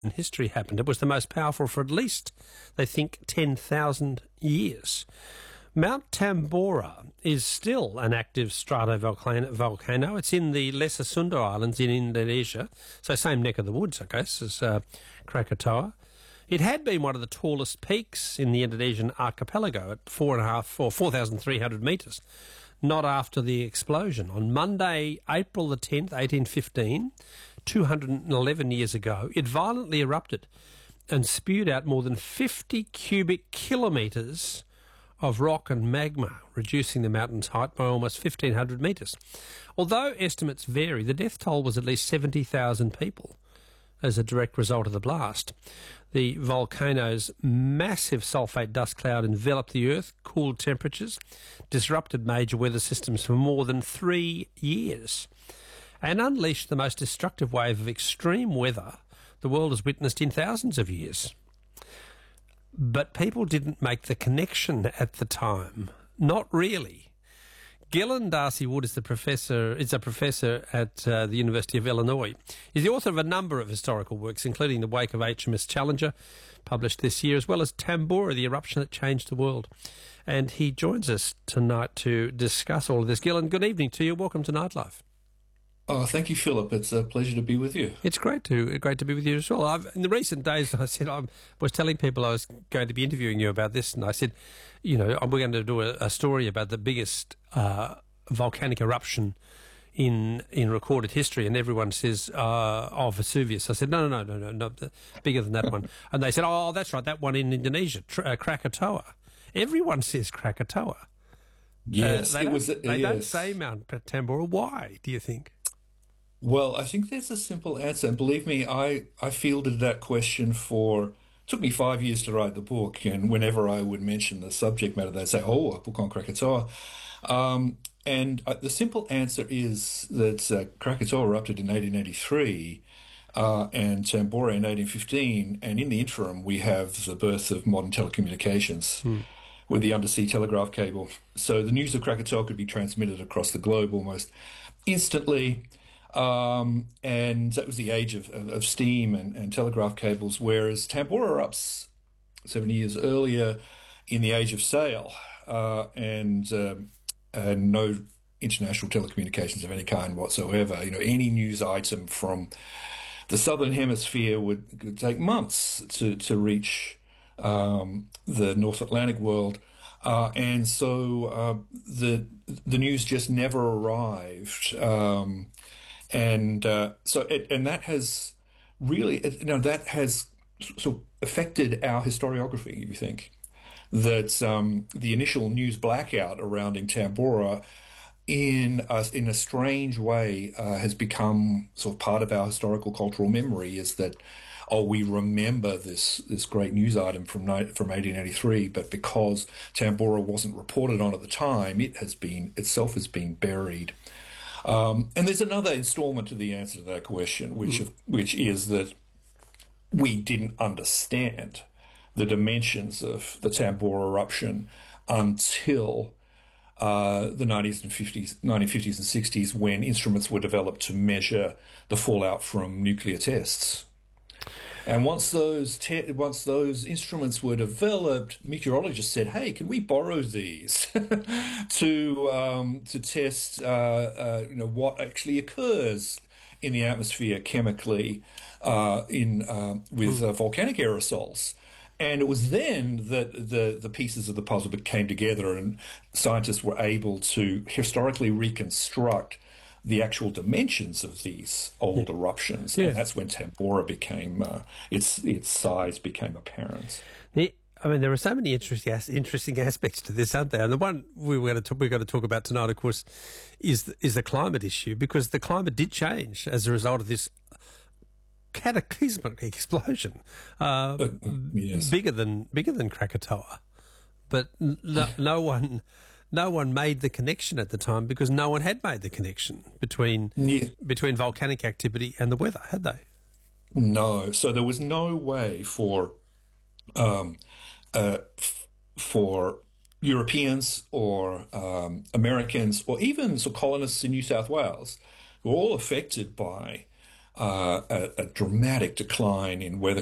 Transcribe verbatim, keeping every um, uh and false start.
history happened. It was the most powerful for at least, they think, ten thousand years. Mount Tambora is still an active stratovolcano. It's in the Lesser Sunda Islands in Indonesia, so same neck of the woods, I guess, as uh, Krakatoa. It had been one of the tallest peaks in the Indonesian archipelago at four and a half or four thousand three hundred metres. Not after the explosion. On Monday, April the tenth, eighteen fifteen, two hundred eleven years ago, it violently erupted and spewed out more than fifty cubic kilometres of rock and magma, reducing the mountain's height by almost fifteen hundred metres. Although estimates vary, the death toll was at least seventy thousand people as a direct result of the blast. The volcano's massive sulfate dust cloud enveloped the Earth, cooled temperatures, disrupted major weather systems for more than three years, and unleashed the most destructive wave of extreme weather the world has witnessed in thousands of years. But people didn't make the connection at the time. Not really. Gillen Darcy Wood is the professor is a professor at uh, the University of Illinois. He's the author of a number of historical works, including The Wake of H M S Challenger, published this year, as well as Tambora, the eruption that changed the world. And he joins us tonight to discuss all of this. Gillen, good evening to you. Welcome to Nightlife. Oh, thank you, Philip. It's a pleasure to be with you. It's great to great to be with you as well. I've, in the recent days, I said I was telling people I was going to be interviewing you about this, and I said, you know, we're going to do a, a story about the biggest uh, volcanic eruption in in recorded history, and everyone says, uh, "Oh, Vesuvius." I said, "No, no, no, no, no, no, bigger than that one." And they said, "Oh, that's right, that one in Indonesia, Tr- uh, Krakatoa." Everyone says Krakatoa. Yes, uh, they it was. They yes. don't say Mount Tambora. Why do you think? Well, I think there's a simple answer. And believe me, I, I fielded that question for, it took me five years to write the book. And whenever I would mention the subject matter, they'd say, oh, a book on Krakatoa. Um, and uh, the simple answer is that uh, Krakatoa erupted in eighteen eighty-three uh, and Tambora in eighteen fifteen. And in the interim, we have the birth of modern telecommunications. Hmm. With the undersea telegraph cable. So the news of Krakatoa could be transmitted across the globe almost instantly. Um, and that was the age of, of, of steam and, and telegraph cables, whereas Tambora erupts seventy years earlier in the age of sail uh, and, um, and no international telecommunications of any kind whatsoever. You know, any news item from the southern hemisphere would, would take months to, to reach um, the North Atlantic world. Uh, and so uh, the the news just never arrived. Um, And uh, so, it, and that has really, you know, that has sort of affected our historiography. You think that um, the initial news blackout surrounding Tambora, in a, in a strange way, uh, has become sort of part of our historical cultural memory. Is that, oh, we remember this this great news item from from eighteen eighty-three, but because Tambora wasn't reported on at the time, it has been itself has been buried. Um, and there's another installment to the answer to that question, which mm. which is that we didn't understand the dimensions of the Tambora eruption until uh, the nineties and fifties, nineteen fifties and sixties, when instruments were developed to measure the fallout from nuclear tests. And once those te- once those instruments were developed, meteorologists said, "Hey, can we borrow these to um, to test, uh, uh, you know, what actually occurs in the atmosphere chemically uh, in uh, with uh, volcanic aerosols?" And it was then that the the pieces of the puzzle came together, and scientists were able to historically reconstruct the actual dimensions of these old yeah. eruptions, yeah. and that's when Tambora became uh, its its size became apparent. The, I mean, there are so many interesting interesting aspects to this, aren't there? And the one we were going to talk, we're going to talk about tonight, of course, is the, is the climate issue, because the climate did change as a result of this cataclysmic explosion, uh, uh, yes. bigger than bigger than Krakatoa, but no, no one. No one made the connection at the time because no one had made the connection between yeah. between volcanic activity and the weather, had they? No. So there was no way for um, uh, f- for Europeans or um, Americans or even so colonists in New South Wales, who were all affected by uh, a, a dramatic decline in weather